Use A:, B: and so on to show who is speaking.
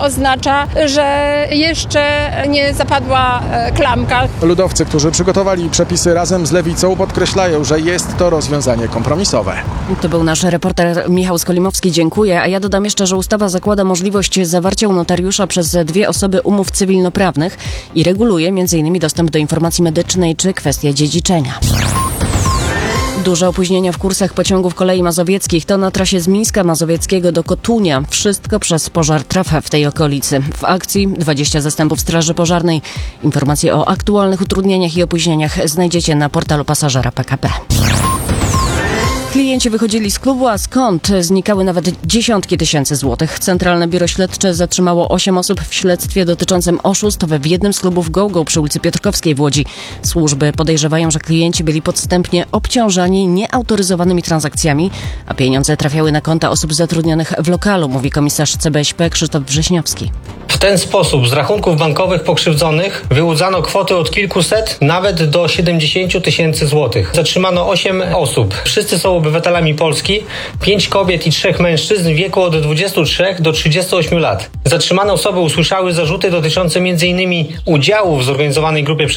A: oznacza, że jeszcze nie zapadła klamka.
B: Ludowcy, którzy przygotowali przepisy razem z Lewicą, podkreślają, że jest to rozwiązanie kompromisowe.
C: To był nasz reporter Michał Skolimowski, dziękuję. A ja dodam jeszcze, że ustawa zakłada możliwość zawarcia u notariusza przez dwie osoby umów cywilnoprawnych i reguluje m.in. dostęp do informacji medycznej czy kwestie dziedziczenia. Duże opóźnienia w kursach pociągów kolei mazowieckich to na trasie z Mińska Mazowieckiego do Kotunia. Wszystko przez pożar trafia w tej okolicy. W akcji 20 zastępów Straży Pożarnej. Informacje o aktualnych utrudnieniach i opóźnieniach znajdziecie na portalu pasażera PKP. Klienci wychodzili z klubu, a skąd? Znikały nawet dziesiątki tysięcy złotych. Centralne Biuro Śledcze zatrzymało 8 osób w śledztwie dotyczącym oszustw w jednym z klubów GoGo przy ulicy Piotrkowskiej w Łodzi. Służby podejrzewają, że klienci byli podstępnie obciążani nieautoryzowanymi transakcjami, a pieniądze trafiały na konta osób zatrudnionych w lokalu, mówi komisarz CBŚP Krzysztof Wrześniowski.
D: W ten sposób z rachunków bankowych pokrzywdzonych wyłudzano kwoty od kilkuset, nawet do 70 tysięcy złotych. Zatrzymano 8 osób. Wszyscy są obywatelami Polski, 5 kobiet i 3 mężczyzn w wieku od 23 do 38 lat. Zatrzymane osoby usłyszały zarzuty dotyczące m.in. udziału w zorganizowanej grupie